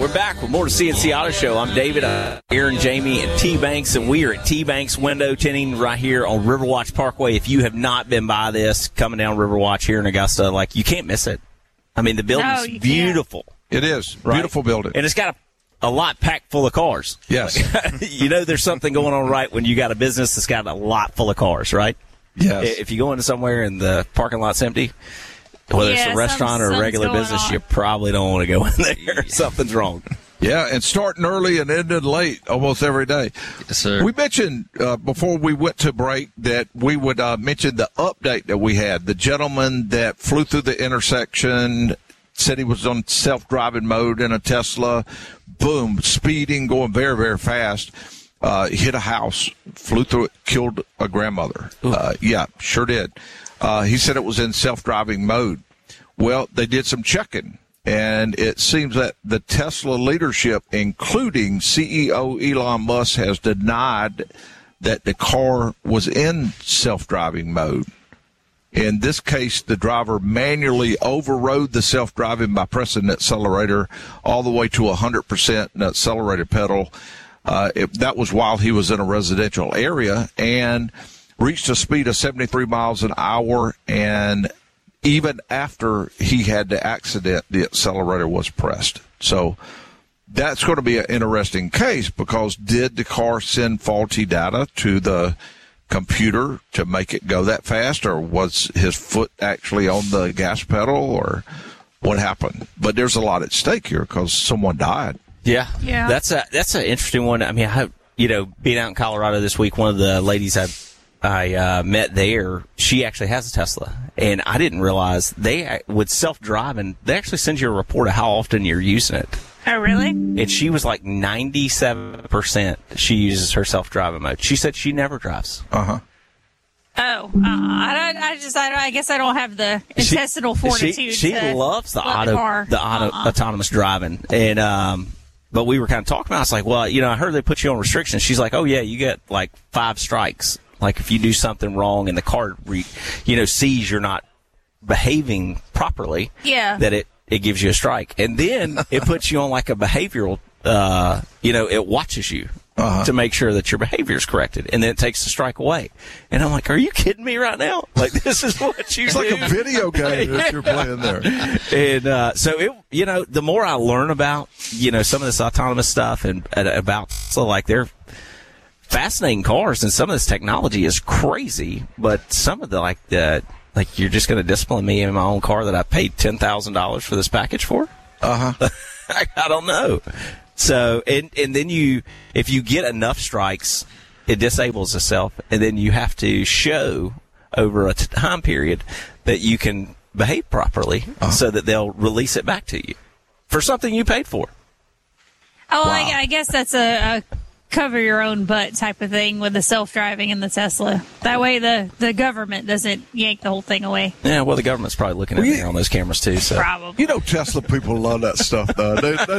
We're back with more of the CNC Auto Show. I'm David, Aaron, Jamie, and T-Banks, and we are at T-Banks Window Tinting right here on Riverwatch Parkway. If you have not been by this, coming down Riverwatch here in Augusta, like, you can't miss it. I mean, the building's beautiful. It is. Right? Beautiful building. And it's got a lot packed full of cars. Yes. You know there's something going on right when you got a business that's got a lot full of cars, right? Yes. If you go into somewhere and the parking lot's empty, whether it's a restaurant or a regular business, you probably don't want to go in there. Something's wrong. Yeah, and starting early and ending late almost every day. Yes, sir. We mentioned before we went to break that we would mention the update that we had. The gentleman that flew through the intersection said he was on self-driving mode in a Tesla. Boom, speeding, going very, very fast. Hit a house, flew through it, killed a grandmother. Yeah, sure did. He said it was in self-driving mode. Well, they did some checking, and it seems that the Tesla leadership, including CEO Elon Musk, has denied that the car was in self-driving mode. In this case, the driver manually overrode the self-driving by pressing the accelerator all the way to 100% in the accelerator pedal. That was while he was in a residential area, and reached a speed of 73 miles an hour, and even after he had the accident, the accelerator was pressed. So that's going to be an interesting case, because did the car send faulty data to the computer to make it go that fast, or was his foot actually on the gas pedal, or what happened? But there's a lot at stake here because someone died. Yeah. That's an interesting one. I mean, being out in Colorado this week, one of the ladies I met there, she actually has a Tesla, and I didn't realize with self-driving, they actually send you a report of how often you're using it. Oh, really? And she was like 97% she uses her self-driving mode. She said she never drives. Uh-huh. Oh, I guess I don't have the intestinal fortitude. She loves the autonomous driving, and but we were kind of talking about it. I was like, well, I heard they put you on restrictions. She's like, oh yeah, you get like 5 strikes. Like if you do something wrong and the car, sees you're not behaving properly, that it gives you a strike. And then it puts you on like a behavioral, it watches you to make sure that your behavior is corrected. And then it takes the strike away. And I'm like, are you kidding me right now? Like, this is what you do. It's like a video game that you're playing there. And so, the more I learn about, some of this autonomous stuff and about, they're fascinating cars, and some of this technology is crazy, but some of you're just going to discipline me in my own car that I paid $10,000 for this package for? Uh-huh. I don't know. So, and then if you get enough strikes, it disables itself, and then you have to show over a time period that you can behave properly so that they'll release it back to you for something you paid for. Oh, wow. I guess that's a cover your own butt type of thing with the self-driving and the Tesla. That way the government doesn't yank the whole thing away. Yeah, well, the government's probably looking at me on those cameras too. So. Probably. Tesla people love that stuff though.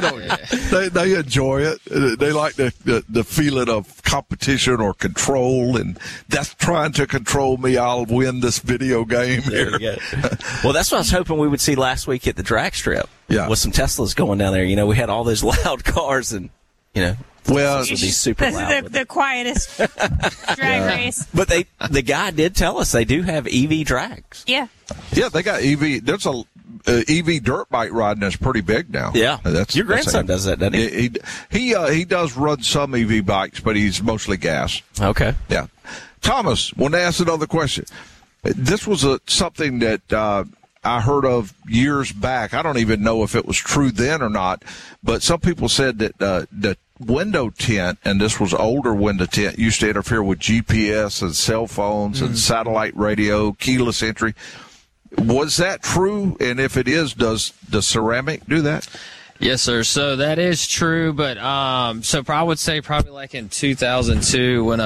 They enjoy it. They like the feeling of competition or control, and that's trying to control me. I'll win this video game here. There you go. Well, that's what I was hoping we would see last week at the drag strip. Yeah. With some Teslas going down there. We had all those loud cars and, well, this would be super loud. The quietest drag race. But the guy did tell us they do have EV drags. Yeah. Yeah, they got EV. There's a EV dirt bike riding that's pretty big now. Yeah. Your grandson does that, doesn't he? He does run some EV bikes, but he's mostly gas. Okay. Yeah. Thomas, want to ask another question. This was something that I heard of years back. I don't even know if it was true then or not, but some people said that the window tint, and this was older window tint, used to interfere with GPS and cell phones and satellite radio, keyless entry. Was that true? And if it is, does the ceramic do that? Yes, sir. So that is true, but so I would say probably like in 2002 when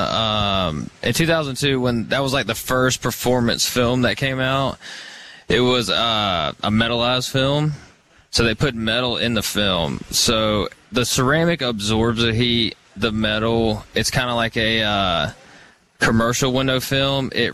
when that was like the first performance film that came out. It was a metallized film, so they put metal in the film. So the ceramic absorbs the heat. The metal, it's kind of like a commercial window film. It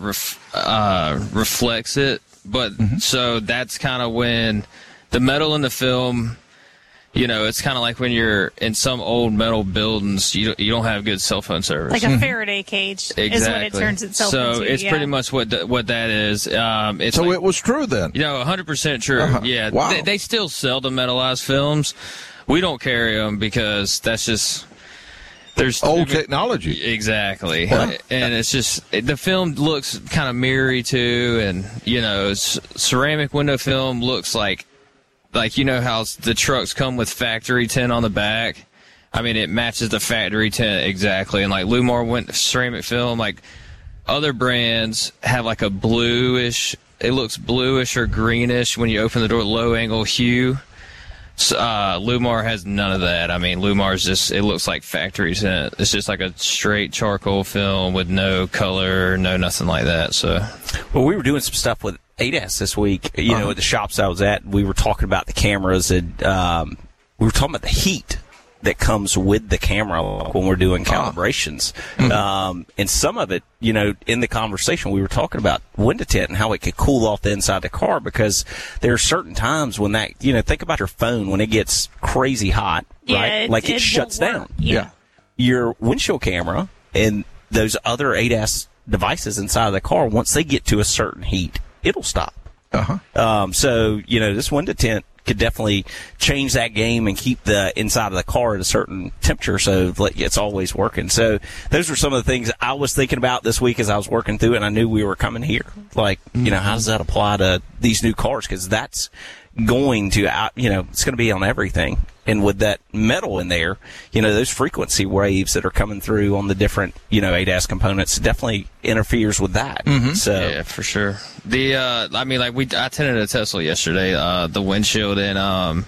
reflects it, but so that's kind of when the metal in the film it's kind of like when you're in some old metal buildings, you don't have good cell phone service. Like a Faraday cage is what it turns itself into. So it's pretty much what that is. It's so it was true then? 100% true. Yeah. Wow. They still sell the metallized films. We don't carry them because that's just... There's old technology. Exactly. And it's just, the film looks kind of mirrory too, and, ceramic window film looks like how the trucks come with factory tint on the back. I mean, it matches the factory tint exactly. And like Lumar ceramic film, like other brands have like a bluish, it looks bluish or greenish when you open the door, low angle hue. Lumar has none of that. I mean, Lumar's just, it looks like factory tint. It's just like a straight charcoal film with no color, no nothing like that. So, well, we were doing some stuff with ADAS this week, at the shops I was at. We were talking about the cameras, and we were talking about the heat that comes with the camera when we're doing calibrations. And some of it, in the conversation, we were talking about window tint and how it could cool off the inside of the car, because there are certain times when that, think about your phone when it gets crazy hot, right? Like it shuts down. Yeah. Your windshield camera and those other ADAS devices inside of the car, once they get to a certain heat, it'll stop. So, this window tint could definitely change that game and keep the inside of the car at a certain temperature, so it's always working. So those were some of the things I was thinking about this week as I was working through it, and I knew we were coming here. Like, how does that apply to these new cars? Because that's going to, it's going to be on everything. And with that metal in there, those frequency waves that are coming through on the different, ADAS components definitely interferes with that. So yeah, for sure. I tinted a Tesla yesterday, the windshield, and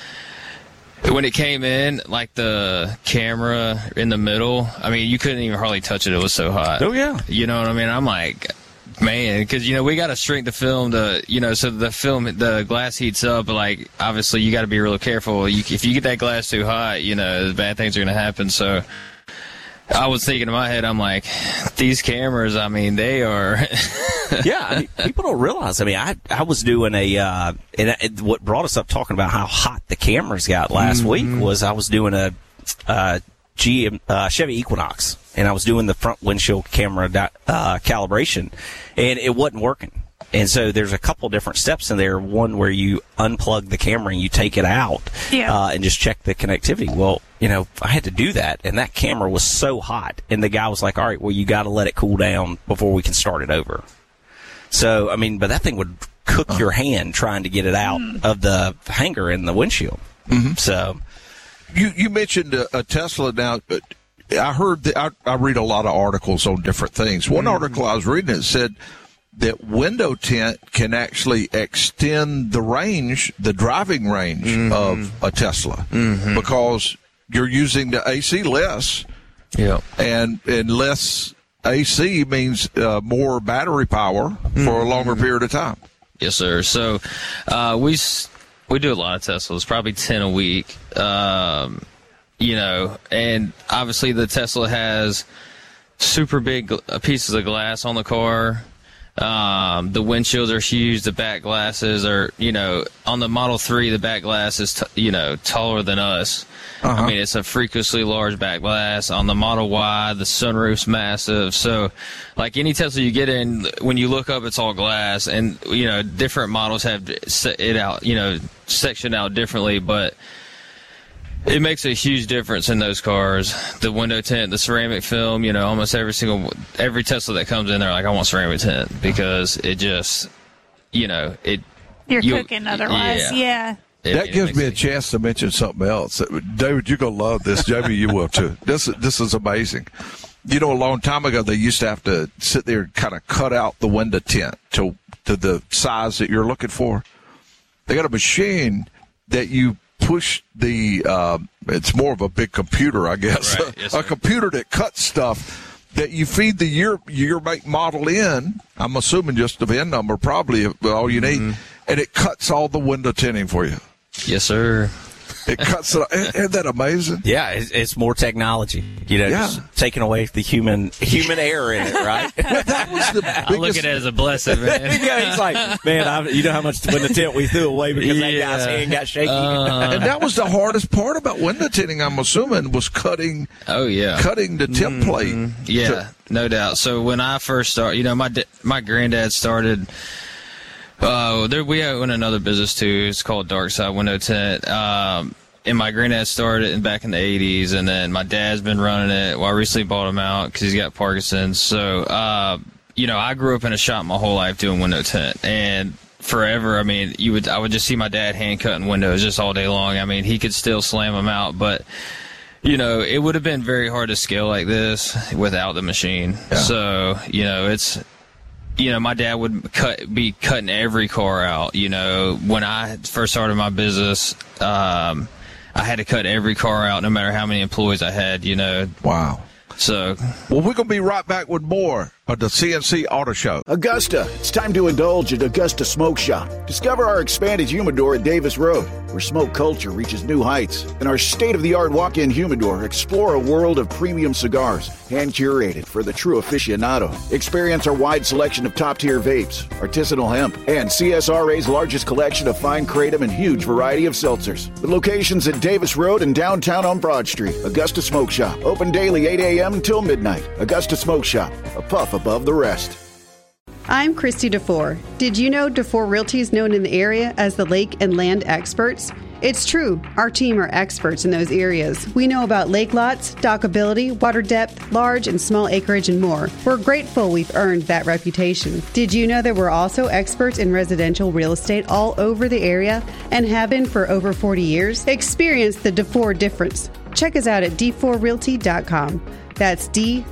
when it came in, like the camera in the middle, I mean, you couldn't even hardly touch it. It was so hot. Oh yeah. You know what I mean? I'm like, man, because we got to shrink the film to so the glass heats up, but like obviously you got to be real careful. If you get that glass too hot, bad things are going to happen. So I was thinking in my head, I'm like, these cameras, I mean, they are. Yeah, people don't realize. I mean, I was doing what brought us up talking about how hot the cameras got last week was I was doing a Chevy Equinox, and I was doing the front windshield camera calibration, and it wasn't working. And so there's a couple different steps in there. One where you unplug the camera and you take it out and just check the connectivity. Well, I had to do that, and that camera was so hot. And the guy was like, all right, well, you got to let it cool down before we can start it over. So, I mean, but that thing would cook your hand trying to get it out of the hanger in the windshield. So you mentioned a Tesla now. I heard I read a lot of articles on different things. One article I was reading, it said that window tint can actually extend the driving range of a Tesla because you're using the AC less. Yeah. And less AC means more battery power for a longer period of time. Yes, sir. So we do a lot of Teslas, probably 10 a week. And obviously the Tesla has super big pieces of glass on the car. The windshields are huge. The back glasses are, on the Model 3, the back glass is, taller than us. I mean, it's a freakishly large back glass. On the Model Y, the sunroof's massive. So, like any Tesla you get in, when you look up, it's all glass. And, different models have it out, sectioned out differently, but it makes a huge difference in those cars. The window tint, the ceramic film, almost every Tesla that comes in there, like, I want ceramic tint because it just, you're cooking otherwise. Yeah. That gives me a chance to mention something else. David, you're going to love this. Jamie, you will too. This is amazing. A long time ago, they used to have to sit there and kind of cut out the window tint to the size that you're looking for. They got a machine that you push it's more of a big computer, I guess. Right. Yes, a computer that cuts stuff that you feed the year make model in. I'm assuming just the VIN number, probably all you need. And it cuts all the window tinting for you. Yes, sir. It cuts it. Isn't that amazing? Yeah, it's more technology. Just taking away the human error in it, right? Well, that was the biggest. I look at it as a blessing, man. Yeah, he's like, man, you know how much window tint we threw away because that guy's hand got shaky. And that was the hardest part about window tinting, I'm assuming, was cutting. Oh yeah, cutting the tip plate. Yeah, no doubt. So when I first started, my granddad started. We own another business too. It's called Darkside Window Tint. And my granddad started it back in the 80s, and then my dad's been running it. Well, I recently bought him out because he's got Parkinson's. So, I grew up in a shop my whole life doing window tint, and forever, I mean, I would just see my dad hand cutting windows just all day long. I mean, he could still slam them out, but it would have been very hard to scale like this without the machine. Yeah. So, it's. My dad would be cutting every car out. When I first started my business, I had to cut every car out, no matter how many employees I had. Wow. So, well, we're gonna be right back with more of the CNC Auto Show. Augusta, it's time to indulge at Augusta Smoke Shop. Discover our expanded humidor at Davis Road, where smoke culture reaches new heights. And our state-of-the-art walk-in humidor, explore a world of premium cigars, hand-curated for the true aficionado. Experience our wide selection of top-tier vapes, artisanal hemp, and CSRA's largest collection of fine kratom and huge variety of seltzers. With locations at Davis Road and downtown on Broad Street, Augusta Smoke Shop, open daily 8 a.m. until midnight. Augusta Smoke Shop, a puff above the rest. I'm Christy DeFore. Did you know DeFore Realty is known in the area as the lake and land experts? It's true. Our team are experts in those areas. We know about lake lots, dockability, water depth, large and small acreage, and more. We're grateful we've earned that reputation. Did you know that we're also experts in residential real estate all over the area and have been for over 40 years? Experience the DeFore difference. Check us out at d4realty.com. That's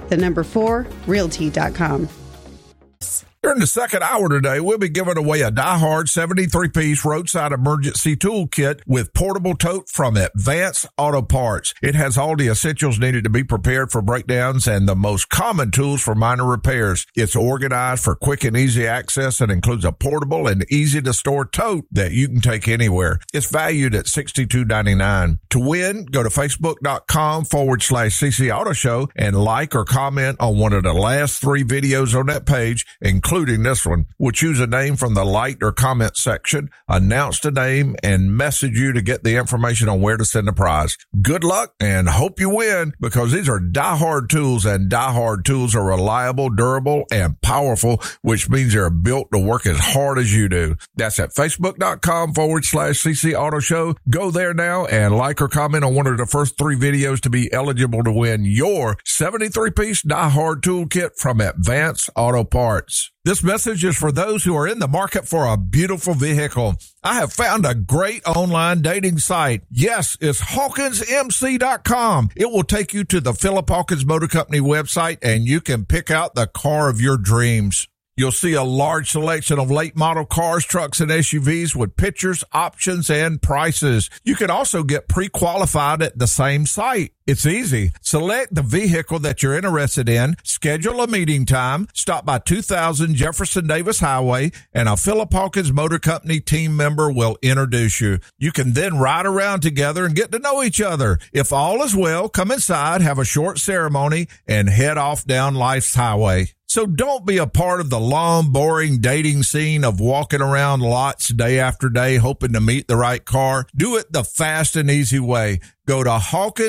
D4realty.com. During the second hour today, we'll be giving away a Die-Hard 73-piece roadside emergency toolkit with portable tote from Advance Auto Parts. It has all the essentials needed to be prepared for breakdowns and the most common tools for minor repairs. It's organized for quick and easy access and includes a portable and easy-to-store tote that you can take anywhere. It's valued at $62.99. To win, go to facebook.com/CC Auto Show and like or comment on one of the last 3 videos on that page, including this one. We'll choose a name from the like or comment section, announce the name, and message you to get the information on where to send the prize. Good luck and hope you win, because these are Die-Hard tools, and Die-Hard tools are reliable, durable, and powerful, which means they're built to work as hard as you do. That's at facebook.com/CC Auto Show. Go there now and like or comment on one of the first 3 videos to be eligible to win your 73-piece Die-Hard toolkit from Advance Auto Parts. This message is for those who are in the market for a beautiful vehicle. I have found a great online dating site. Yes, it's HawkinsMC.com. It will take you to the Philip Hawkins Motor Company website, and you can pick out the car of your dreams. You'll see a large selection of late model cars, trucks, and SUVs with pictures, options, and prices. You can also get pre-qualified at the same site. It's easy. Select the vehicle that you're interested in, schedule a meeting time, stop by 2000 Jefferson Davis Highway, and a Philip Hawkins Motor Company team member will introduce you. You can then ride around together and get to know each other. If all is well, come inside, have a short ceremony, and head off down life's highway. So don't be a part of the long, boring dating scene of walking around lots day after day hoping to meet the right car. Do it the fast and easy way. Go to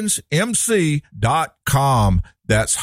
HawkinsMC.com. That's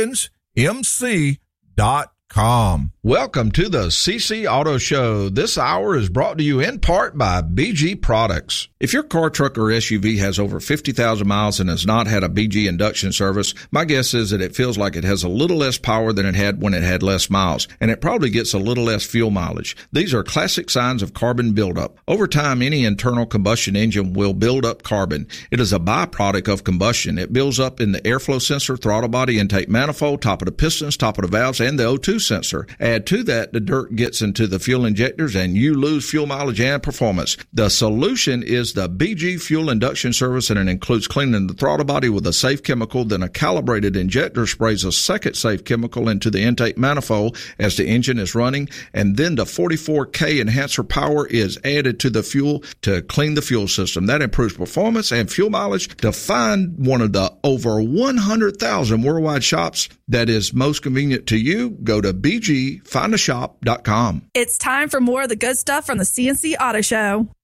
HawkinsMC.com. Welcome to the CC Auto Show. This hour is brought to you in part by BG Products. If your car, truck, or SUV has over 50,000 miles and has not had a BG induction service, my guess is that it feels like it has a little less power than it had when it had less miles, and it probably gets a little less fuel mileage. These are classic signs of carbon buildup. Over time, any internal combustion engine will build up carbon. It is a byproduct of combustion. It builds up in the airflow sensor, throttle body intake manifold, top of the pistons, top of the valves, and the O2 CO2 sensor. Add to that, the dirt gets into the fuel injectors and you lose fuel mileage and performance. The solution is the BG Fuel Induction Service, and it includes cleaning the throttle body with a safe chemical. Then a calibrated injector sprays a second safe chemical into the intake manifold as the engine is running, and then the 44K enhancer power is added to the fuel to clean the fuel system. That improves performance and fuel mileage. To find one of the over 100,000 worldwide shops that is most convenient to you, go to bgfindashop.com. It's time for more of the good stuff from the CNC Auto Show.